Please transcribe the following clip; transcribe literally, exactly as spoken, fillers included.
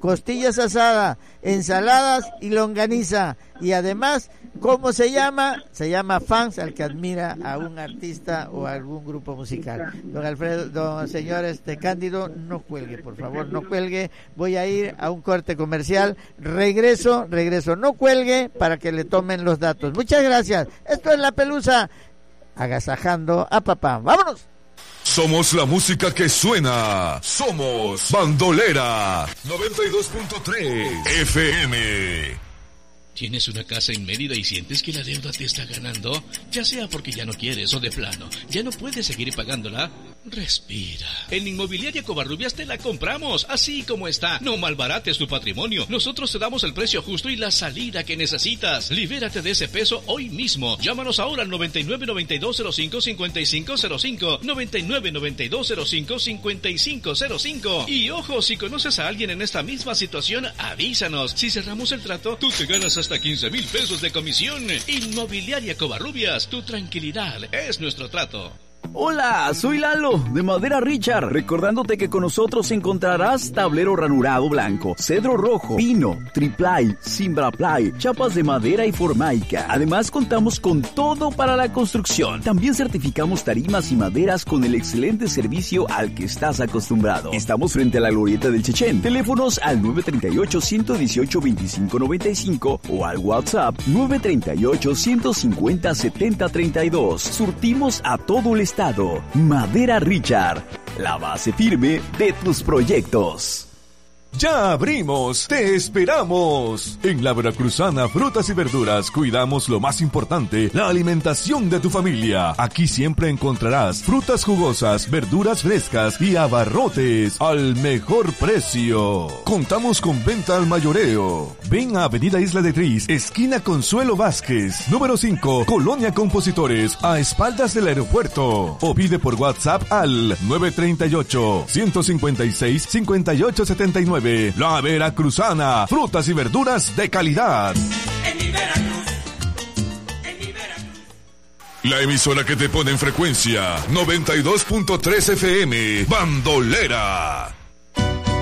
costillas asadas, ensaladas y longaniza. Y además, ¿cómo se llama? Se llama Fans, al que admira a un artista o a algún grupo musical. Don Alfredo, don señor este Cándido, no cuelgue, por favor, no cuelgue. Voy a ir a un corte comercial. Regreso, regreso. No cuelgue para que le tomen los datos. Muchas gracias. Esto es La Pelusa, agasajando a papá. ¡Vámonos! Somos la música que suena. Somos Bandolera noventa y dos punto tres F M. ¿Tienes una casa en Mérida y sientes que la deuda te está ganando? Ya sea porque ya no quieres o de plano, ya no puedes seguir pagándola. Respira. En Inmobiliaria Covarrubias te la compramos, así como está. No malbarates tu patrimonio. Nosotros te damos el precio justo y la salida que necesitas. Libérate de ese peso hoy mismo. Llámanos ahora al noventa y nueve, noventa y dos, cero cinco, cincuenta y cinco cero cinco, noventa y nueve, noventa y dos, cero cinco, cincuenta y cinco cero cinco. Y ojo, si conoces a alguien en esta misma situación, avísanos. Si cerramos el trato, tú te ganas hasta quince mil pesos de comisión. Inmobiliaria Covarrubias, tu tranquilidad es nuestro trato. Hola, soy Lalo, de Madera Richard, recordándote que con nosotros encontrarás tablero ranurado blanco, cedro rojo, pino, triplay, cimbraplay, chapas de madera y formaica. Además contamos con todo para la construcción. También certificamos tarimas y maderas con el excelente servicio al que estás acostumbrado. Estamos frente a la glorieta del Chechén. Teléfonos al nueve tres ocho, uno uno ocho, dos cinco nueve cinco o al WhatsApp nueve tres ocho, ciento cincuenta, setenta treinta y dos. Surtimos a todo el estado. Madera Richard, la base firme de tus proyectos. ¡Ya abrimos! ¡Te esperamos! En la Veracruzana Frutas y Verduras cuidamos lo más importante, la alimentación de tu familia. Aquí siempre encontrarás frutas jugosas, verduras frescas y abarrotes al mejor precio. Contamos con venta al mayoreo. Ven a Avenida Isla de Tris, esquina Consuelo Vázquez, número cinco, Colonia Compositores, a espaldas del aeropuerto. O pide por WhatsApp al nueve tres ocho, uno cinco seis, cinco ocho siete nueve. La Veracruzana, frutas y verduras de calidad. En mi Veracruz, en mi Veracruz. La emisora que te pone en frecuencia noventa y dos punto tres F M, Bandolera.